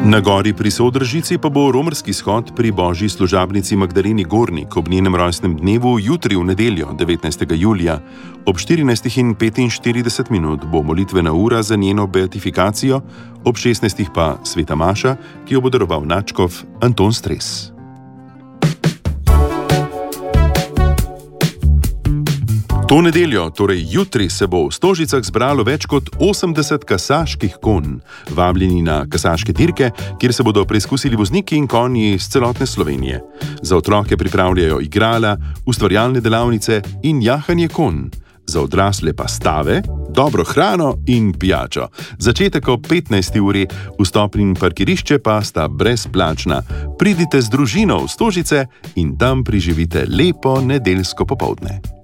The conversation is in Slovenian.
Na gori pri Sodržici pa bo romarski shod pri božji služabnici Magdaleni Gornik ob njenem rojstnem dnevu jutri v nedeljo, 19. julija. Ob 14:45 bo molitvena ura za njeno beatifikacijo, ob 16. pa sveta maša, ki jo bo daroval nadškof Anton Stres. To nedeljo, torej jutri, se bo v Stožicah zbralo več kot 80 kasaških konj, vabljeni na kasaške dirke, kjer se bodo preizkusili vozniki in konji iz celotne Slovenije. Za otroke pripravljajo igrala, ustvarjalne delavnice in jahanje konj. Za odrasle pa stave, dobro hrano in pijačo. Začetek ob 15. uri, vstop in parkirišče pa sta brezplačna. Pridite z družino v Stožice in tam preživite lepo nedeljsko popoldne.